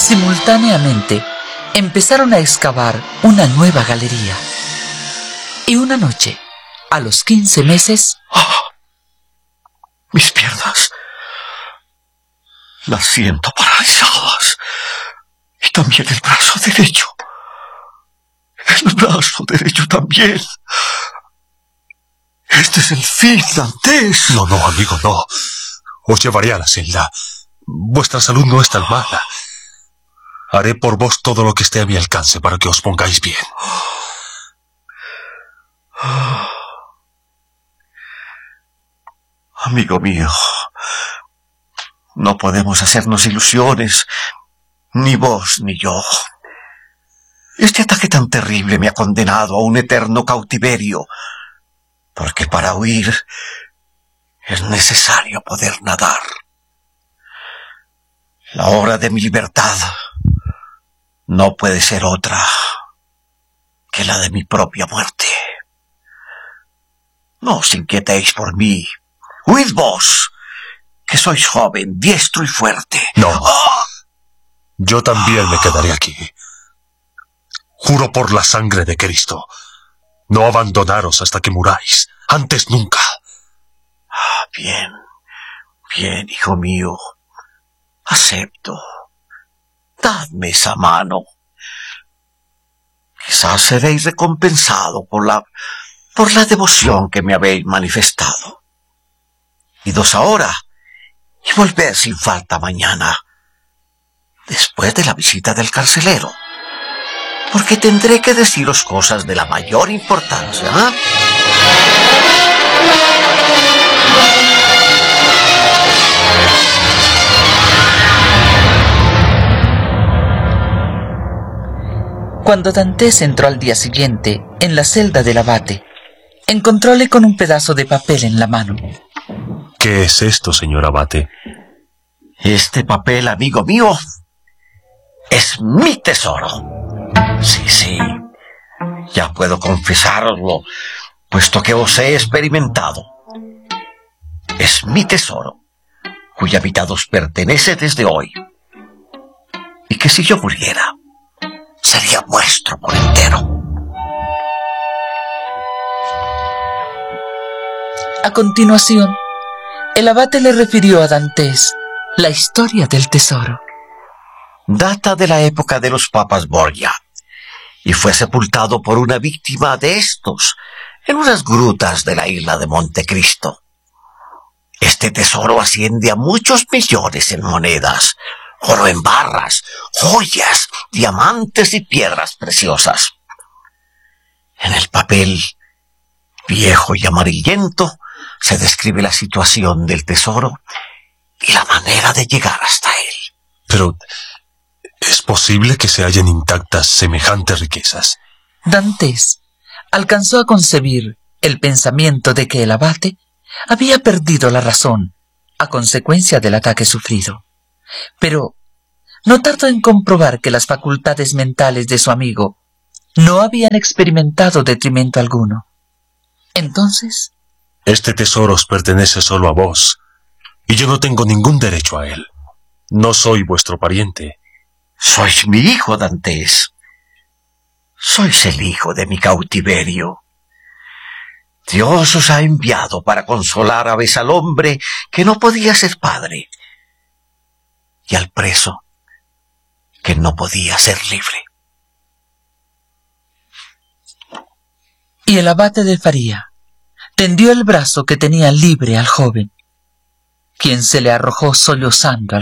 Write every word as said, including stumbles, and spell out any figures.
Simultáneamente, empezaron a excavar una nueva galería. Y una noche, a los quince meses... ¡Oh! Mis piernas las siento paralizadas. Y también el brazo derecho. El brazo derecho también. Este es el fin, Dantes. No, no, amigo, no. Os llevaré a la celda. Vuestra salud no es tan mala. Haré por vos todo lo que esté a mi alcance para que os pongáis bien. Amigo mío, no podemos hacernos ilusiones, ni vos ni yo. Este ataque tan terrible me ha condenado a un eterno cautiverio, porque para huir es necesario poder nadar. La hora de mi libertad no puede ser otra que la de mi propia muerte. No os inquietéis por mí. Huid vos, que sois joven, diestro y fuerte. No. ¡Oh! Yo también me quedaré aquí. Juro por la sangre de Cristo, no abandonaros hasta que muráis. Antes nunca. Bien, bien, hijo mío. Acepto. Dadme esa mano. Quizás seréis recompensado por la, por la devoción que me habéis manifestado. Idos ahora y volved sin falta mañana, después de la visita del carcelero, porque tendré que deciros cosas de la mayor importancia, ¿eh? Cuando Dantes entró al día siguiente en la celda del abate, encontróle con un pedazo de papel en la mano. ¿Qué es esto, señor abate? Este papel, amigo mío, es mi tesoro. Sí, sí, ya puedo confesároslo, puesto que os he experimentado. Es mi tesoro, cuya mitad os pertenece desde hoy. Y que si yo muriera, sería vuestro por entero. A continuación, el abate le refirió a Dantes la historia del tesoro. Data de la época de los papas Borgia, y fue sepultado por una víctima de estos en unas grutas de la isla de Montecristo. Este tesoro asciende a muchos millones en monedas, oro en barras, joyas, diamantes y piedras preciosas. En el papel, viejo y amarillento, se describe la situación del tesoro y la manera de llegar hasta él. Pero, ¿es posible que se hallen intactas semejantes riquezas? Dantes alcanzó a concebir el pensamiento de que el abate había perdido la razón a consecuencia del ataque sufrido, pero no tardó en comprobar que las facultades mentales de su amigo no habían experimentado detrimento alguno. Entonces... Este tesoro os pertenece solo a vos, y yo no tengo ningún derecho a él. No soy vuestro pariente. Sois mi hijo, Dantes. Sois el hijo de mi cautiverio. Dios os ha enviado para consolar a vez al hombre que no podía ser padre, y al preso que no podía ser libre. Y el abate de Faría tendió el brazo que tenía libre al joven, quien se le arrojó sollozando al